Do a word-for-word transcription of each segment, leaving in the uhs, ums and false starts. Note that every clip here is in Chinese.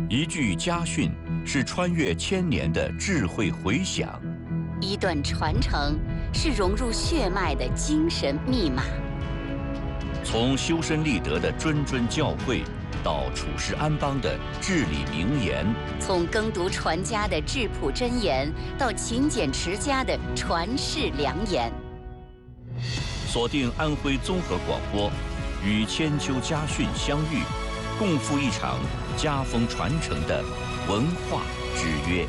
一句家训是穿越千年的智慧回响， 一段传承是融入血脉的精神密码。 从修身立德的谆谆教诲，到处世安邦的至理名言； 从耕读传家的质朴箴言，到勤俭持家的传世良言。 锁定安徽综合广播，与千秋家训相遇，共赴一场家风传承的文化之约。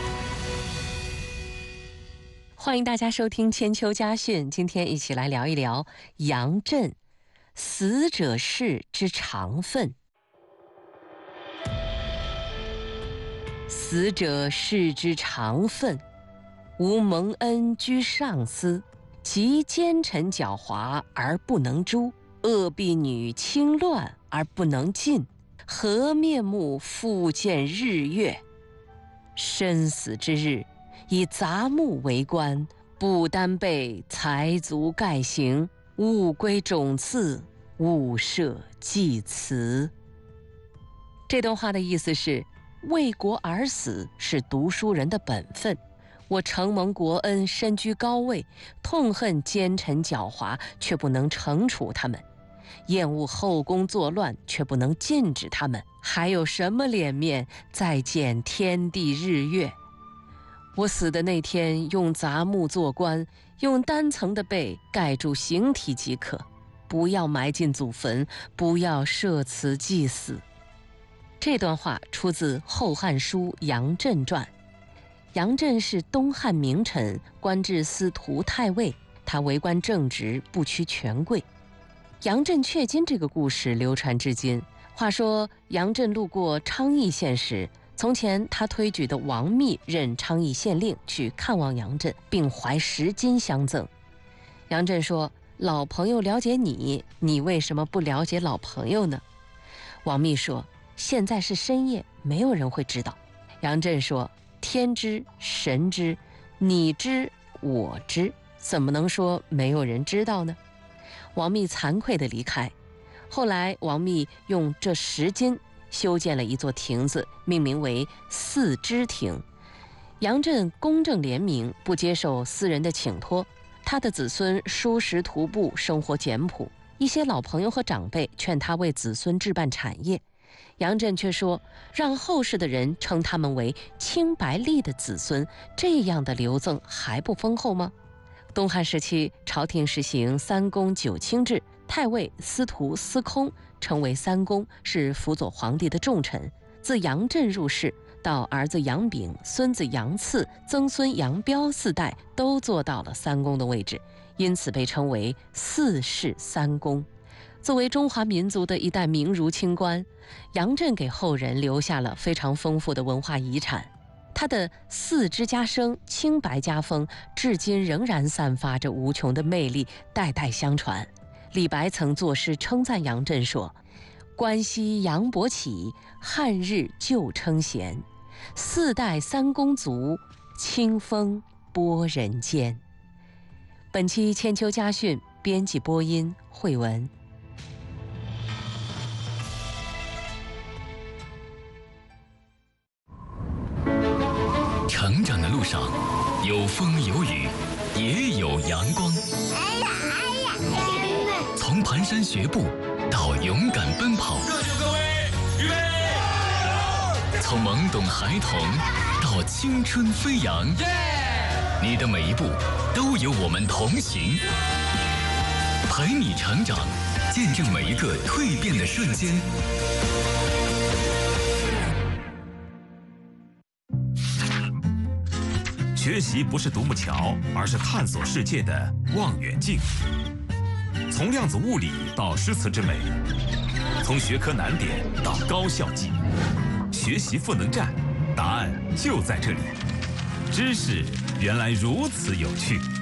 欢迎大家收听千秋家训，今天一起来聊一聊杨震，死者事之常愤。死者事之常愤，吾蒙恩居上司，其奸臣狡猾而不能诛，恶婢女轻乱而不能禁，何面目复见日月？身死之日，以杂木为官，不单被财足盖行，勿归冢次，勿设祭祠。这段话的意思是，为国而死是读书人的本分。我承蒙国恩，身居高位，痛恨奸臣狡猾，却不能惩处他们；厌恶后宫作乱，却不能禁止他们，还有什么脸面再见天地日月？我死的那天，用杂木做棺，用单层的被盖住形体即可，不要埋进祖坟，不要设祠祭祀。这段话出自《后汉书·杨震传》。杨震是东汉名臣，官至司徒太尉，他为官正直，不屈权贵。杨震确金这个故事流传至今。话说杨震路过昌邑县时，从前他推举的王密任昌邑县令，去看望杨震，并怀十金相赠。杨震说：老朋友了解你，你为什么不了解老朋友呢？王密说：现在是深夜，没有人会知道。杨震说：天知，神知，你知，我知，怎么能说没有人知道呢？王密惭愧地离开。后来王密用这十金修建了一座亭子，命名为四之亭。杨震公正廉明，不接受私人的请托，他的子孙舒适徒步，生活简朴。一些老朋友和长辈劝他为子孙置办产业，杨震却说，让后世的人称他们为清白吏的子孙，这样的留赠还不丰厚吗？东汉时期，朝廷实行三公九卿制，太尉、司徒、司空称为三公，是辅佐皇帝的重臣。自杨震入仕到儿子杨炳、孙子杨赐、曾孙杨彪四代都做到了三公的位置，因此被称为四世三公。作为中华民族的一代名儒清官，杨震给后人留下了非常丰富的文化遗产。他的四之家声、清白家风，至今仍然散发着无穷的魅力，代代相传。李白曾作诗称赞杨震说：关西杨伯起，汉日旧称贤，四代三公族，清风拨人间。本期千秋家训，编辑播音慧文。 成长的路上，有风有雨，也有阳光。 哎呀哎呀！ 从蹒跚学步到勇敢奔跑， 热情各位，预备！ 从懵懂孩童到青春飞扬，你的每一步都有我们同行，陪你成长，见证每一个蜕变的瞬间。 学习不是独木桥，而是探索世界的望远镜。从量子物理到诗词之美，从学科难点到高效记忆，学习赋能站，答案就在这里。知识原来如此有趣。